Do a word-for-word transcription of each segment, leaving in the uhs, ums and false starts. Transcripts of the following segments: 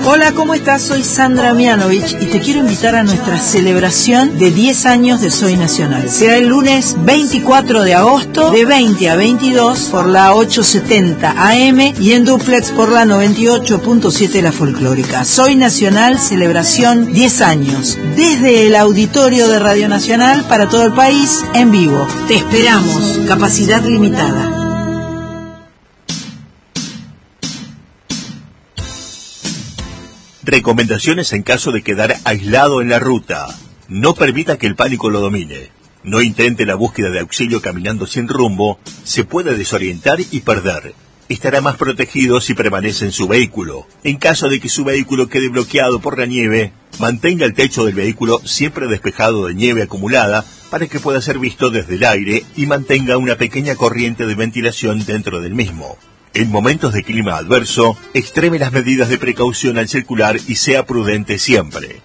Hola, ¿cómo estás? Soy Sandra Mianovich y te quiero invitar a nuestra celebración de diez años de Soy Nacional. Será el lunes veinticuatro de agosto de veinte a veintidós por la ochocientos setenta A M y en duplex por la noventa y ocho punto siete La Folclórica. Soy Nacional, celebración diez años. Desde el auditorio de Radio Nacional para todo el país, en vivo. Te esperamos. Capacidad limitada. Recomendaciones en caso de quedar aislado en la ruta. No permita que el pánico lo domine. No intente la búsqueda de auxilio caminando sin rumbo. Se puede desorientar y perder. Estará más protegido si permanece en su vehículo. En caso de que su vehículo quede bloqueado por la nieve, mantenga el techo del vehículo siempre despejado de nieve acumulada para que pueda ser visto desde el aire y mantenga una pequeña corriente de ventilación dentro del mismo. En momentos de clima adverso, extreme las medidas de precaución al circular y sea prudente siempre.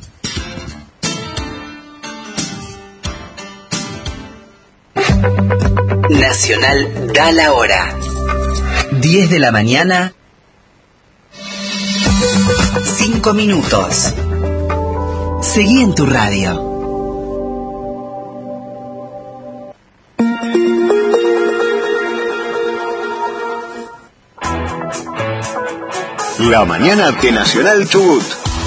Nacional da la hora. diez de la mañana, cinco minutos. Seguí en tu radio. La mañana de Nacional Chubut.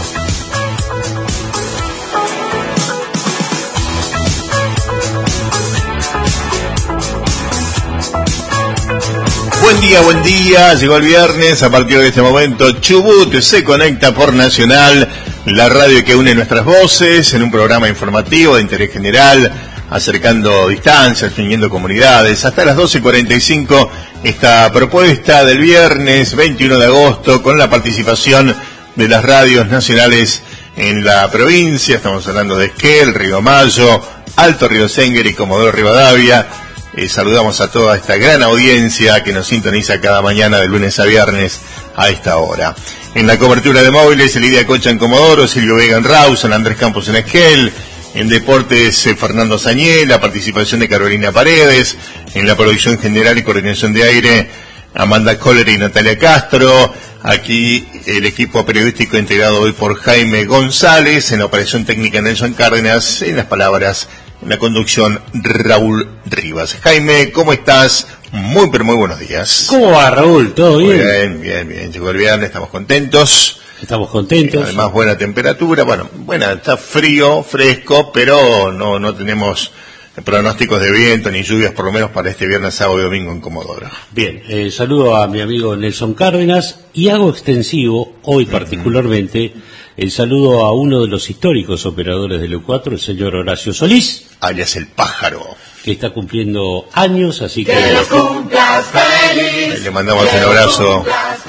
Buen día, buen día, llegó el viernes, a partir de este momento Chubut se conecta por Nacional, la radio que une nuestras voces, en un programa informativo de interés general, acercando distancias, definiendo comunidades. Hasta las doce cuarenta y cinco, esta propuesta del viernes veintiuno de agosto, con la participación de las radios nacionales en la provincia. Estamos hablando de Esquel, Río Mayo, Alto Río Senguer y Comodoro Rivadavia. Eh, saludamos a toda esta gran audiencia que nos sintoniza cada mañana de lunes a viernes a esta hora. En la cobertura de móviles, Lidia Cocha en Comodoro, Silvio Vega en Rawson, Andrés Campos en Esquel. En deportes, eh, Fernando Sañé, la participación de Carolina Paredes. En la producción general y coordinación de aire, Amanda Kohler y Natalia Castro. Aquí el equipo periodístico integrado hoy por Jaime González. En la operación técnica, Nelson Cárdenas. En las palabras, en la conducción, Raúl Rivas. Jaime, ¿cómo estás? Muy, pero muy buenos días. ¿Cómo va, Raúl? ¿Todo bien? Bien, bien, bien. Llegó el viernes, estamos contentos. Estamos contentos. Además, buena temperatura. Bueno, buena, está frío, fresco, pero no no tenemos pronósticos de viento ni lluvias, por lo menos para este viernes, sábado y domingo en Comodoro. Bien, eh, saludo a mi amigo Nelson Cárdenas y hago extensivo, hoy particularmente, el saludo a uno de los históricos operadores del E cuatro, el señor Horacio Solís. Alias el Pájaro. Que está cumpliendo años, así que... ¡Que los cumplas feliz! Le mandamos un abrazo.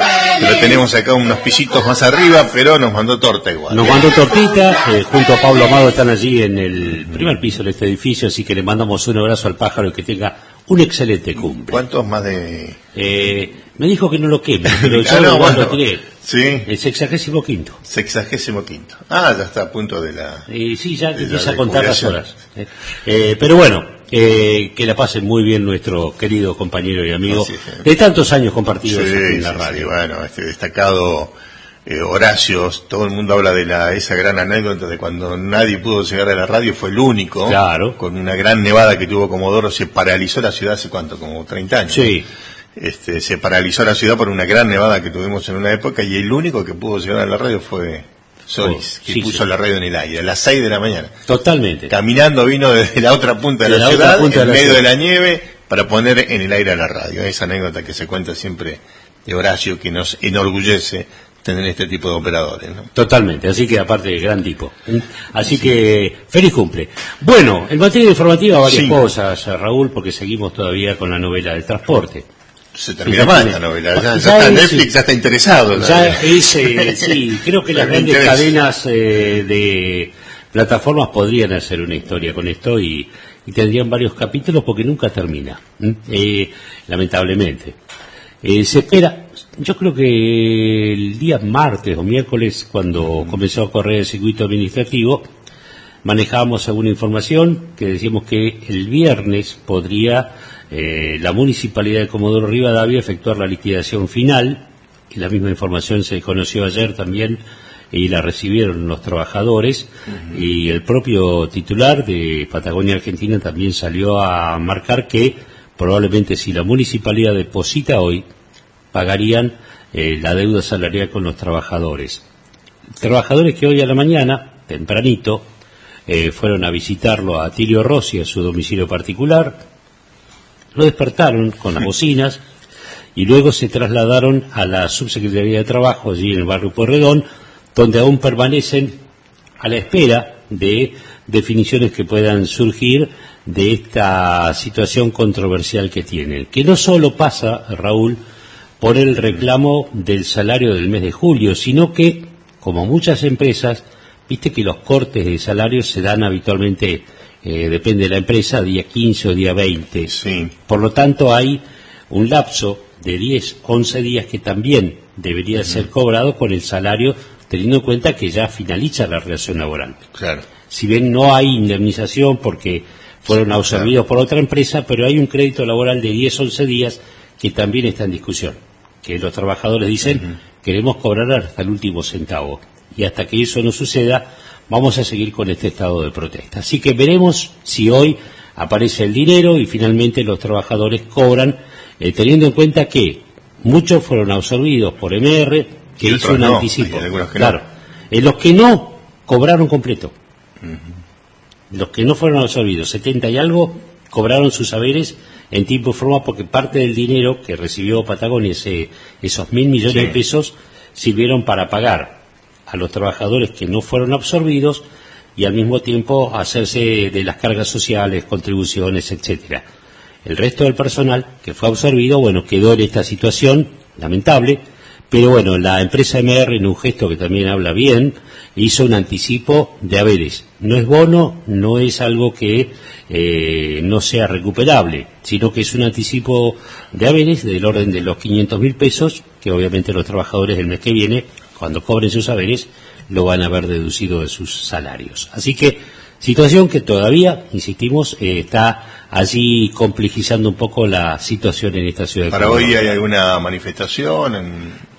Lo tenemos acá unos pisitos más arriba, pero nos mandó torta igual. Nos mandó tortita, eh, junto a Pablo Amado están allí en el primer piso de este edificio, así que le mandamos un abrazo al Pájaro y que tenga un excelente cumple. ¿Cuántos más de...? Eh, me dijo que no lo queme, pero yo ah, no, lo bueno, lo tiré. Sí. El sexagésimo quinto. Sexagésimo quinto. Ah, ya está a punto de la... Eh, sí, ya empieza a contar las horas. Eh, eh, pero bueno, eh, que la pasen muy bien nuestro querido compañero y amigo sí, sí. de tantos años compartidos sí, aquí en la sí, radio. Sí, bueno, este destacado eh, Horacio, todo el mundo habla de la esa gran anécdota de cuando nadie pudo llegar a la radio, fue el único. Claro. Con una gran nevada que tuvo Comodoro, se paralizó la ciudad hace cuánto, como treinta años. Sí. Este, se paralizó la ciudad por una gran nevada que tuvimos en una época y el único que pudo llegar a la radio fue Solís, oh, que sí, puso sí. la radio en el aire a las seis de la mañana. Totalmente. Caminando vino desde la otra punta de, de la, la ciudad, punta en de la medio ciudad. de la nieve, para poner en el aire a la radio. Esa anécdota que se cuenta siempre de Horacio, que nos enorgullece tener este tipo de operadores, ¿no? Totalmente, así que aparte, gran tipo. Así sí. que, feliz cumple. Bueno, en materia informativa varias sí. cosas, Raúl, porque seguimos todavía con la novela del transporte. Se termina mal la novela, ya, ya, ya está es, Netflix, sí. ya está interesado. Ya es, eh, sí, creo que las grandes interesa. cadenas eh, de plataformas podrían hacer una historia con esto y, y tendrían varios capítulos porque nunca termina, eh, lamentablemente. Eh, se espera, yo creo que el día martes o miércoles, cuando comenzó a correr el circuito administrativo, manejábamos alguna información que decíamos que el viernes podría... Eh, la Municipalidad de Comodoro Rivadavia efectuar la liquidación final y la misma información se conoció ayer también y la recibieron los trabajadores, uh-huh. y el propio titular de Patagonia Argentina también salió a marcar que probablemente si la municipalidad deposita hoy, pagarían eh, la deuda salarial con los trabajadores. Trabajadores que hoy a la mañana, tempranito, eh, fueron a visitarlo a Tilio Rossi a su domicilio particular, lo despertaron con las bocinas y luego se trasladaron a la subsecretaría de Trabajo allí en el barrio Pueyrredón, donde aún permanecen a la espera de definiciones que puedan surgir de esta situación controversial que tienen, que no solo pasa, Raúl, por el reclamo del salario del mes de julio, sino que, como muchas empresas, viste que los cortes de salarios se dan habitualmente, eh, depende de la empresa, día quince o día veinte. Sí. Por lo tanto, hay un lapso de diez, once días que también debería uh-huh. ser cobrado con el salario, teniendo en cuenta que ya finaliza la relación laboral. Claro. Si bien no hay indemnización porque fueron absorbidos por otra empresa, pero hay un crédito laboral de diez, once días que también está en discusión. Que los trabajadores dicen, uh-huh. queremos cobrar hasta el último centavo. Y hasta que eso no suceda, vamos a seguir con este estado de protesta. Así que veremos si hoy aparece el dinero y finalmente los trabajadores cobran, eh, teniendo en cuenta que muchos fueron absorbidos por M R, que y hizo un no, anticipo. Que claro. No. Eh, los que no cobraron completo. Uh-huh. Los que no fueron absorbidos, setenta y algo, cobraron sus saberes en tiempo y forma porque parte del dinero que recibió Patagonia, ese, esos mil millones sí. de pesos, sirvieron para pagar a los trabajadores que no fueron absorbidos y al mismo tiempo hacerse de las cargas sociales, contribuciones, etcétera. El resto del personal que fue absorbido, bueno, quedó en esta situación lamentable, pero bueno, la empresa M R, en un gesto que también habla bien, hizo un anticipo de haberes. No es bono, no es algo que eh, no sea recuperable, sino que es un anticipo de haberes del orden de los quinientos mil pesos, que obviamente los trabajadores del mes que viene, cuando cobren sus haberes, lo van a haber deducido de sus salarios. Así que, situación que todavía, insistimos, eh, está allí complejizando un poco la situación en esta ciudad. ¿Para hoy hay alguna manifestación, en,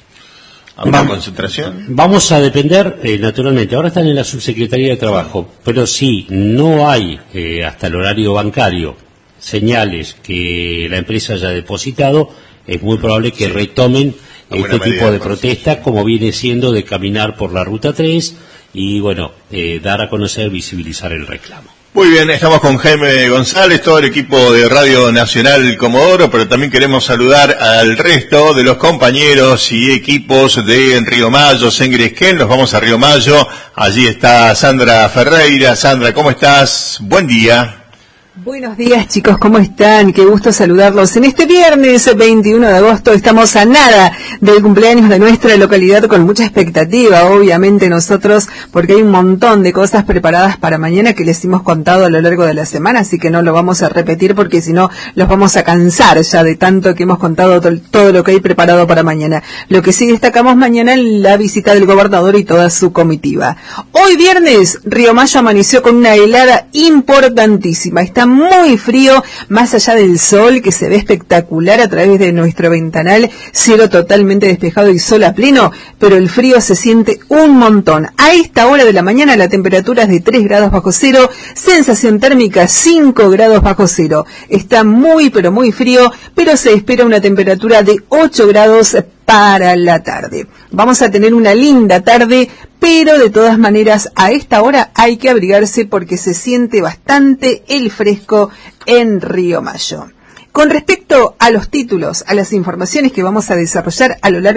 alguna vamos, concentración? Vamos a depender, eh, naturalmente, ahora están en la subsecretaría de Trabajo, pero si no hay eh, hasta el horario bancario señales que la empresa haya depositado, es muy probable que sí. retomen este tipo de protesta, como viene siendo de caminar por la Ruta tres y, bueno, eh, dar a conocer, visibilizar el reclamo. Muy bien, estamos con Jaime González, todo el equipo de Radio Nacional Comodoro, pero también queremos saludar al resto de los compañeros y equipos de Río Mayo, Sengresquén. Nos vamos a Río Mayo, allí está Sandra Ferreira. Sandra, ¿cómo estás? Buen día. Buenos días, chicos, ¿cómo están? Qué gusto saludarlos. En este viernes veintiuno de agosto estamos a nada del cumpleaños de nuestra localidad, con mucha expectativa, obviamente nosotros, porque hay un montón de cosas preparadas para mañana que les hemos contado a lo largo de la semana, así que no lo vamos a repetir porque si no los vamos a cansar ya de tanto que hemos contado to- todo lo que hay preparado para mañana. Lo que sí destacamos mañana es la visita del gobernador y toda su comitiva. Hoy viernes, Río Mayo amaneció con una helada importantísima. Está muy frío, más allá del sol que se ve espectacular a través de nuestro ventanal, cielo totalmente despejado y sol a pleno, pero el frío se siente un montón. A esta hora de la mañana la temperatura es de tres grados bajo cero, sensación térmica cinco grados bajo cero. Está muy pero muy frío, pero se espera una temperatura de ocho grados para la tarde. Vamos a tener una linda tarde, pero de todas maneras a esta hora hay que abrigarse porque se siente bastante el fresco en Río Mayo. Con respecto a los títulos, a las informaciones que vamos a desarrollar a lo largo